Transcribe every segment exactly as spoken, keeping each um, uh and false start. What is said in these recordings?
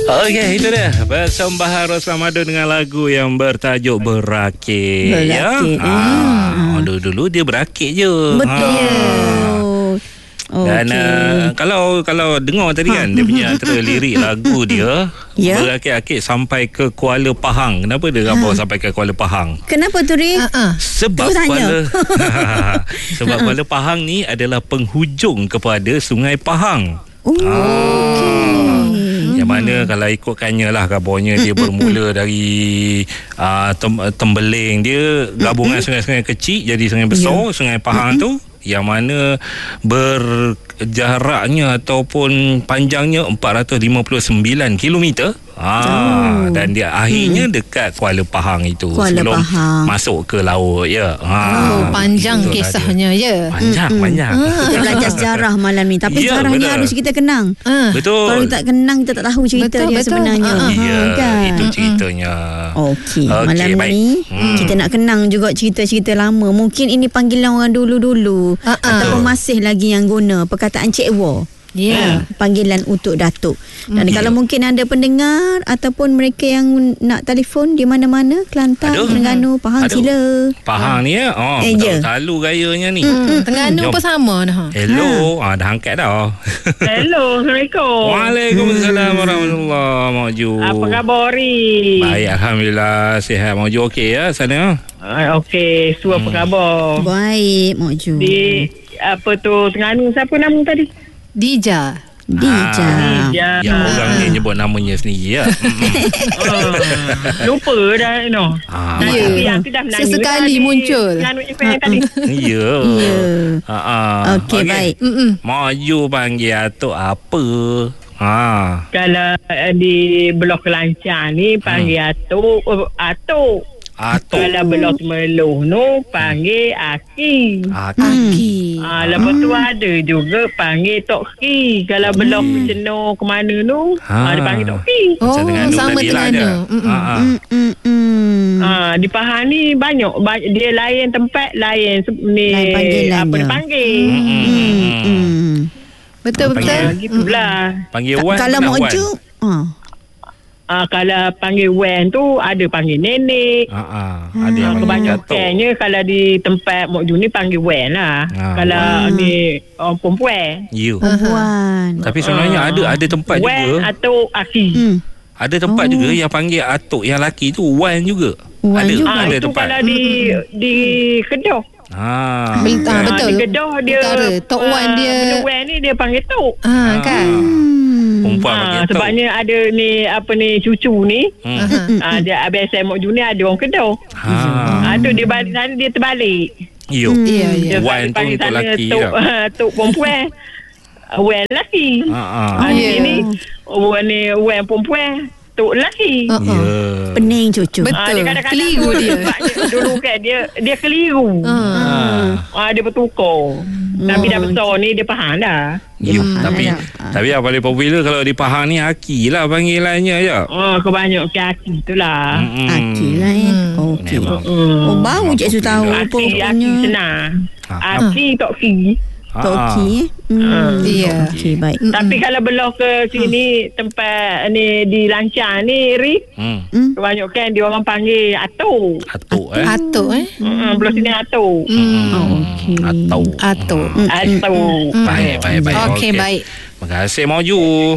Okey, itu dia persembahan Rosramadan dengan lagu yang bertajuk Berakit. Berakit. Ya? Ah, dulu-dulu dia berakit je. Betul. Ha. Dan okay. uh, kalau kalau dengar tadi kan, ha. dia punya antara lirik lagu dia yeah. berakit-akit sampai ke Kuala Pahang. Kenapa dia rabau ha. sampai ke Kuala Pahang? Kenapa tu, Ri? Uh-uh. Sebab Kuala sebab Kuala Pahang ni adalah penghujung kepada Sungai Pahang. Oh, ah. okay. Yang mana kalau ikutkannya lah kabarnya dia bermula dari uh, tem- Tembeling, dia gabungan sungai-sungai kecil jadi sungai besar, yeah. Sungai Pahang tu yang mana berjaraknya ataupun panjangnya empat ratus lima puluh sembilan kilometer. Ah, oh. Dan dia akhirnya hmm. dekat Kuala Pahang itu Kuala sebelum Pahang. masuk ke laut ya. Ha, oh, panjang kisahnya ya. Panjang, hmm. panjang. Hmm. Kita belajar sejarah malam ni, tapi ya, sejarah ni harus kita kenang. Uh. Betul. Kalau tak kenang kita tak tahu cerita betul, dia betul. sebenarnya. Uh, ya, kan? Itu ceritanya. Okey, okay, malam baik. ni hmm. kita nak kenang juga cerita-cerita lama. Mungkin ini panggilan orang dulu-dulu uh-uh. ataupun masih lagi yang guna perkataan Cik War. Ya, yeah. panggilan untuk Datuk. Dan mm. kalau mungkin ada pendengar ataupun mereka yang nak telefon di mana-mana, Kelantan, Aduh. Terengganu, Pahang, Aduh. sila. Pahang ni ya. Oh, eh, betul selalu gayanya ni. Mm. Terengganu pun sama dah. Hello, ha. ah dah angkat dah. Hello, Assalamualaikum. Waalaikumsalam warahmatullahi wabarakatuh. Apa khabar Ri? Baik, alhamdulillah sihat. Mauju okey ya sana? Uh, okey, su apa hmm. khabar? Baik, Mauju. Di apa tu Terengganu siapa nama tadi? Dija. Dija. Ah, Dija. Yang orang ni nyebut namanya sendiri ya. uh, lupa dah you know. Ah, ya. Sesekali muncul. Terengganu F M tadi. Ya. Ya. Ha ah. Okey, baik. Maju panggil atuk apa? Ha. Kalau uh, di Blok Kelancar ni panggil hmm. atuk uh, atuk. Atuk. Kalau Blok Meluh tu panggil Aki. Aki. Ah, lepas tu ada juga panggil Tok Ki. Kalau Blok hmm. Jenuh ke mana tu, ha. ah, dia panggil Tok Ki. Oh, sama dengan tu. Ah, di Pahang ni banyak, banyak dia lain tempat, lain ni apa dia panggil. Hmm. Hmm. Betul betul. Gitulah. Panggil Wan. Kalau Mokju, ah. Ah, kalau panggil Wen tu ada panggil nenek. Ah, ah. Ada yang kebanyakannya kalau di tempat Mok Ju ni panggil Wen lah. Ah, kalau Wen. Ni orang perempuan. You. Perempuan. Tapi sebenarnya ah. ada ada tempat Wen juga. Wen atau Aki. Hmm. Ada tempat oh. juga yang panggil atuk yang laki tu Wan juga. Wan ada juga. Ah, ada itu tempat. Kalau di di Kedah. Ah, betul. Ah, betul. Di Kedah dia Tok Wan dia. Wan ni dia panggil Tok. Ah, kan. Perempuan ha, sebabnya ada ni apa ni cucu ni hmm. ha, dia A B S M Mok Ju ni ada orang Kedah. Ha. ha tu dia balik sana dia terbalik. Yo. Hmm. Ya ya. Wan tu untuk lelaki. Tok uh, tok perempuan. Wan lelaki. Ha ah. Ha, yeah. Ni Wan ni Wan perempuan. Tok lelaki. Uh-uh. Yeah. Pening cucu. Betul. Ha, dia kadang-kadang keliru dia. Dulu kan dia dia keliru. Uh. Ha, dia bertukar. Hmm. Tapi dah besar ni dia faham dah. Ya, tapi dah. tapi yang paling popular kalau di Pahang ni Aki lah panggilannya je. Oh, kebanyakan Aki itulah. Mm-hmm. Aki lah ya. Okey. Mm. Oh, baru Cik Su tahu apa punya. Aki senang. Aki Tok Ki. Tok Ki eh. Iya. Okey, baik. Tapi kalau belah ke sini tempat ni di Lancar ni Ri. Hmm. Kebanyakan dia orang panggil Atuk. Atuk eh. Atuk eh. Hmm, belah sini Atuk. Hmm. Oh, okey. Atuk. Atuk. Atuk. Baik, baik, baik. Okey, baik. Terima kasih Mauju.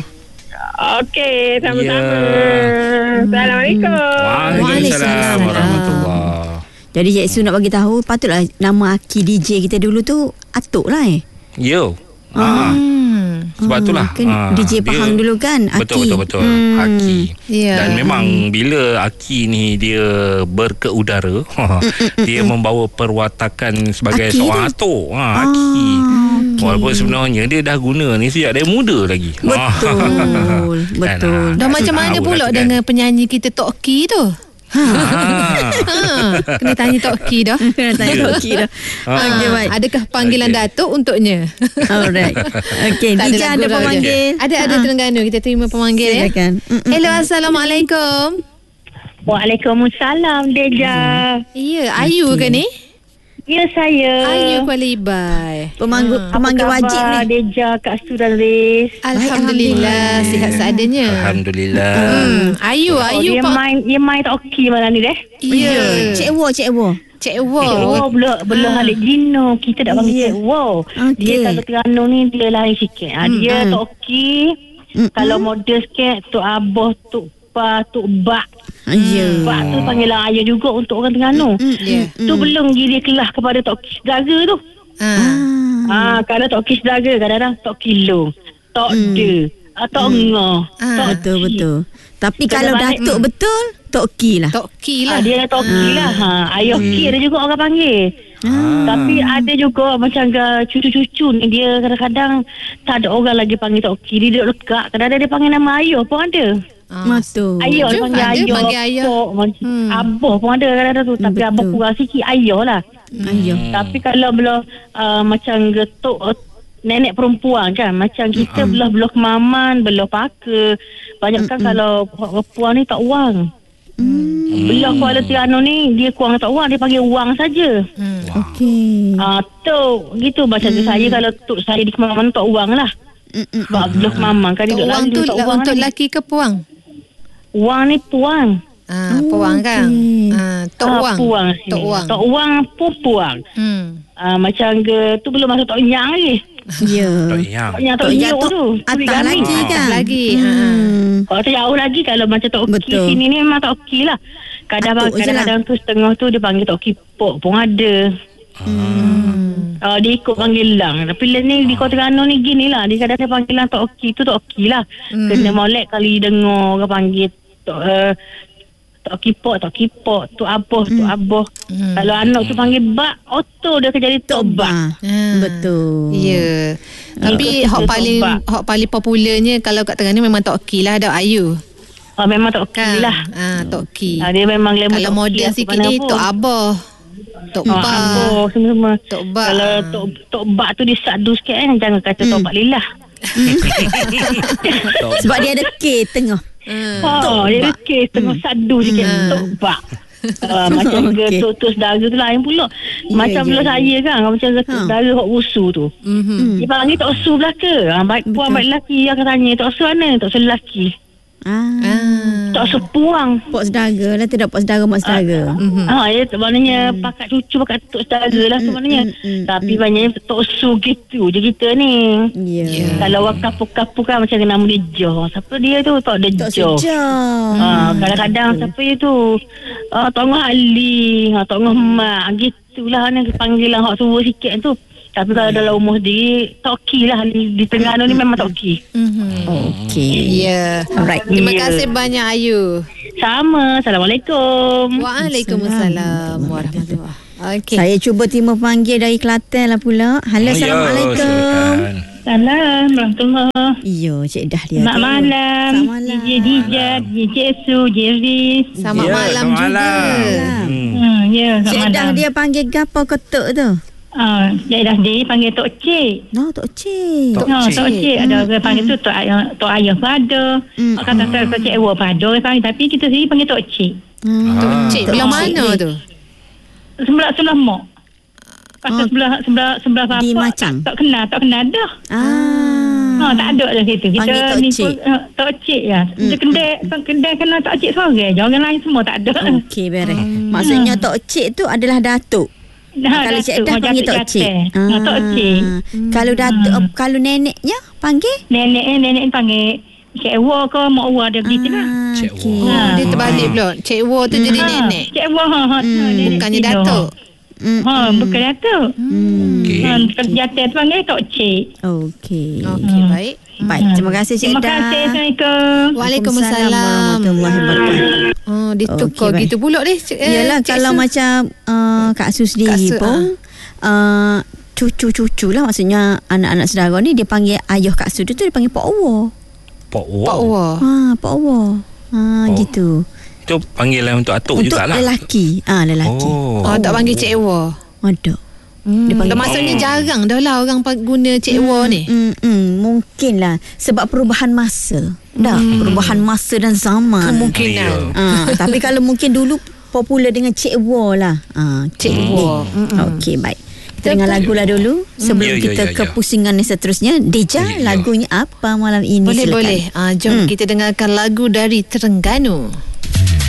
Okey, sama-sama. Assalamualaikum. Waalaikumsalam warahmatullahi. Jadi Cik Su nak bagi tahu patutlah nama Aki D J kita dulu tu Atuk lah eh. Yo. Ah. Hmm. Sebab itulah kan ah, D J Pahang dia, dulu kan Aki. Betul betul betul. Hmm. Aki. Yeah. Dan memang bila Aki ni dia berkeudara, dia membawa perwatakan sebagai Aki seorang atuk. Ha, Aki. Ah, okay. Walaupun sebenarnya dia dah guna ni sejak dari muda lagi. Betul. Betul. Kan, dah macam mana pula kan dengan penyanyi kita Tok Ki tu? Ha. ha. Kena tanya Tok Ki dah. Kena tanya Tok Ki dah. Ha. Okay, baik. Adakah panggilan okay. Datuk untuknya? Alright. Okey, Dija ada pemanggil. Ada ada ha. Terengganu, kita terima pemanggil ya. Hello, assalamualaikum. Waalaikumsalam Dija. Ya, Ayu okay. ke ni? Ya, saya. Ayu Kuala Ibai. Pemanggil, ha. pemanggil wajib ni. Deja, Kak Su dan Riz. Alhamdulillah. Sihat seadanya. Alhamdulillah. Hmm. Ayu, oh, Ayu. Dia Pak. main, dia main tak okey malam ni deh. Ya. Cik Wo, Cik Wo. Cik Wo. Cik Wo belum belum ha. Halik Gino. Kita tak panggil yeah. Cik Wo. Okay. Dia kalau Terengganu ni dia lain sikit. Ha, dia mm-hmm. tak okey. Mm-hmm. Kalau model sikit Tok Abah, Tok Pa, Tok Bak. Ya. Bak tu panggilan ayah juga untuk orang Terengganu. Mm-hmm. Yeah. Tu mm-hmm. belum lagi dia kelas kepada Tok Kis Daga tu. Ah. Ah, kadang Tok Kis Daga, kadang-kadang Tok Kilo, Tok mm. De, Tok mm. Ngah. Ah, betul betul. Tapi kalau Datuk mm. betul, Tok Ki lah. Tok Ki lah. Ah, dia Tok Ki lah. Ha, ayah mm. Ki ada juga orang panggil. Ah. Tapi ada juga macam cucu-cucu ni dia kadang-kadang tak ada orang lagi panggil Tok Ki. Dia duduk dekat. Kadang-kadang dia panggil nama ayah pun ada. Ah, betul. Ayah dia panggil ayah, panggil ayah. Pok, hmm. Abah pun ada kadang-kadang tu. Tapi betul. Abah kurang sikit ayah lah. Hmm. Ayah. Tapi kalau belah uh, macam getuk uh, nenek perempuan kan, macam kita hmm. belah-belah kemaman, belah paka. Banyak kan hmm. kalau perempuan ni tak wang. Hmm. Belah Kuala Terengganu ni dia kurang tak wang, dia panggil wang saja. Hmm. Okey. Ah, tok gitu macam hmm. saya kalau tok saya di kemaman tak wang lah. Hmm. Sebab belah kemaman kan dia wang tu untuk lelaki ke puang? Wang ni puang. Ah, oh, puang kan? Okay. Ah, tok ah, wang. Puang tok wang. Tok wang pun puang. Hmm. Ah, macam ke tu belum masuk tok nyang lagi. Ya. Tok nyang. Tok nyang tok nyang tu. Atas lagi kan? Lagi. Hmm. Kalau tu jauh lagi kalau macam tok Ki sini ni memang tok Ki lah. Kadang-kadang kadang-kadang tu setengah tu dia panggil tok Ki Pok pun ada. Hmm. Uh, dia ikut panggilan. Tapi ni di Kota Terengganu ni gini lah. Dia kadang-kadang panggilan tok Ki tu tok Ki lah. Hmm. Kena molek kali dengar orang panggil tok uh, Tok Kipok, Tok Kipok, Tok Abah, Tok hmm. Abah. Hmm. Kalau anak tu panggil Bak, auto dia akan jadi Tok Bak. Hmm. Betul. Ya. Yeah. Tapi hak paling hak paling popularnya kalau kat Terengganu memang Tok Ki lah, Tok Ayu. Oh, memang Tok Ki kan? lah. Ah, Tok Ki. Ah, dia memang glamour. Kalau model sikit ni Tok Abah. Tok oh, Bak. Oh, semua. Tok Bak. Kalau Tok Tok Bak tu dia sadu sikit kan, jangan kata hmm. Tok Bak Lilah. Sebab dia ada K tengah. Hmm. Oh, dia ada K tengah hmm. sadu sikit. Hmm. Tok Bak. Uh, macam okay. Getuk saudara tu lain pula. Macam yeah, pula yeah. saya kan, macam getuk ha. Saudara hok usu tu. Mm-hmm. Dia panggil Tok Su belaka. Ha, baik puan baik lelaki akan tanya Tok Su mana? Tok Su lelaki. Ah. Tok Su puang. Pok saudara lah, tidak pok saudara mak saudara. Ah, mm-hmm. ah ya, maknanya mm. pakat cucu pakat tok saudara lah tu maknanya. Mm-hmm. Tapi mm. banyaknya Tok Su gitu je kita ni. Yeah. Yeah. Kalau orang kapur-kapur kan macam nama dia Jo. Siapa dia tu? Tok dia Jo. Ah, kadang-kadang mm. siapa dia tu? Ah, Tok Ngah Ali, ah, Tok Ngah Mak, gitulah ni panggilan hak tua sikit tu. Tapi kalau dalam umur sendiri Tok Ki lah. Di Terengganu ni memang Tok Ki. Mm-hmm. Okey. Ya. Yeah. Alright. Terima yeah. kasih banyak Ayu. Sama. Assalamualaikum. Waalaikumsalam warahmatullahi. Okey. Saya cuba terima panggil dari Kelantan lah pula. Halo, Assalamualaikum. Salam warahmatullahi. Yo, Cik Dahlia. Selamat malam. D J Dijat, D J Su, D J Riz. Selamat yeah, malam selamat juga. Malam. Hmm, ya, selamat Cik malam. Dahlia panggil gapo ketuk tu? Ah, Cik Dahlia panggil Tok Cik. No, Tok Cik. Tok Cik. Tok Cik. Ada orang panggil tu Tok Ayah, Tok Ayah pun ada. Hmm. Kata-kata Tok Cik Ewa pun ada orang panggil. Tapi kita sendiri panggil Tok Cik. Hmm. Tok Cik belah mana tu? Sebelah sebelah mak. Kata oh. sebelah sebelah sebelah apa? Di Macang. Tak kenal, tak kenal dah. Ah. Ha, tak ada dah situ. Kita Tok ni Cik. pun uh, Tok Cik ya. Kita hmm. kedai kedai kenal Tok Cik seorang je. Orang lain semua tak ada. Okey, beres. Hmm. Maksudnya Tok Cik tu adalah datuk. Nah, kalau Cik Dah panggil Tok Cik. Ah, Tok Cik. Hmm. Kalau datuk hmm. kalau neneknya panggil? Nenek eh nenek panggil Cik Ewa ke Mak Ewa dia begitu lah. Cik Ewa. Oh, ha. Dia terbalik pula. Cik Ewa tu hmm. jadi nenek. Cik Ewa ha, ha, hmm. bukannya datuk. Hmm. Ha, bukan datuk. Hmm. Okey. Ha, jatuh tu panggil Tok Cik. Okey. Okey, hmm. baik. Baik, terima kasih Cik Dah. Terima kasih. Assalamualaikum. Waalaikumsalam warahmatullahi wabarakatuh. Oh, ditukar okay, gitu pula deh. Eh, Yalah, kalau Su. macam uh, Kak Su sendiri Kak Su, pun uh. Uh, cucu-cucu lah, maksudnya anak-anak saudara ni dia panggil ayah Kak Su tu, tu dia panggil Pak Owa. Pak Owa. Pak Owa. Ha, Pak Owa. Ha, oh. gitu. Itu panggilan untuk atuk untuk jugalah. Untuk lelaki. Ah, ha, lelaki. Oh, oh tak panggil Cik Ewa. Ada. Hmm. Maksudnya oh. jarang dah lah orang guna Cik Ewa hmm, ni. Hmm, hmm, mungkin lah sebab perubahan masa. Dah, hmm. perubahan masa dan zaman. Kemungkinan. Ha, tapi kalau mungkin dulu popular dengan Cik Wo lah. Ha, Cik hmm. Wo. Okey, baik. Kita dengar lagu lah dulu sebelum ya, kita ya, ya, ke ya. pusingan yang seterusnya. Deja, ya, ya. lagunya apa malam ini? Boleh, silakan. boleh. Uh, jom hmm. kita dengarkan lagu dari Terengganu.